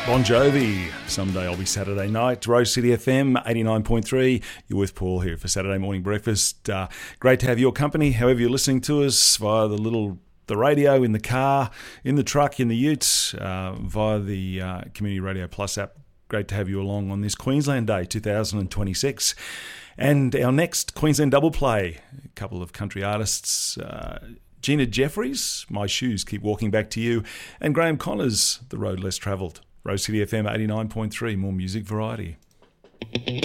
Bon Jovi, Someday I'll Be Saturday Night, Rose City FM 89.3. You're with Paul here for Saturday Morning Breakfast. Great to have your company, however you're listening to us, via the radio, in the car, in the truck, in the ute, via the Community Radio Plus app. Great to have you along on this Queensland Day 2026. And our next Queensland Double Play, a couple of country artists, Gina Jeffries, My Shoes Keep Walking Back to You, and Graham Connors, The Road Less Travelled. Rose City FM 89.3, more music variety.